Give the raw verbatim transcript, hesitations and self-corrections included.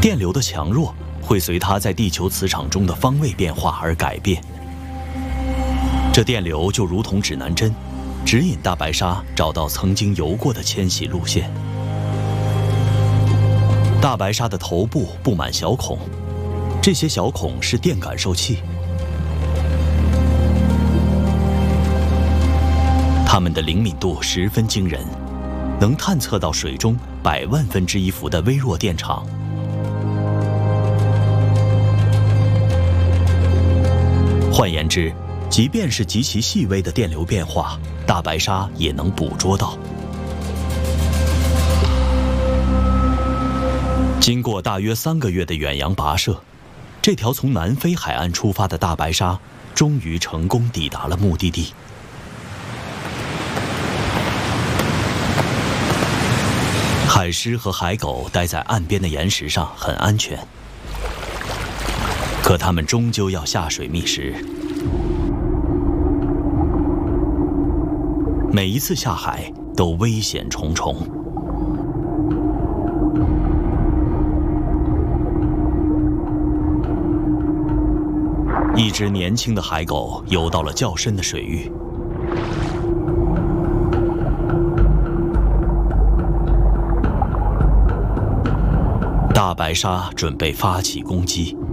电流的强弱会随它在地球磁场中的方位变化而改变。这电流就如同指南针，指引大白鲨找到曾经游过的迁徙路线。大白鲨的头部布满小孔，这些小孔是电感受器，它们的灵敏度十分惊人，能探测到水中百万分之一伏的微弱电场。换言之，即便是极其细微的电流变化，大白鲨也能捕捉到。经过大约三个月的远洋跋涉，这条从南非海岸出发的大白鲨终于成功抵达了目的地。海狮和海狗待在岸边的岩石上很安全，可它们终究要下水觅食。每一次下海都危险重重。一只年轻的海狗游到了较深的水域，大白鲨准备发起攻击。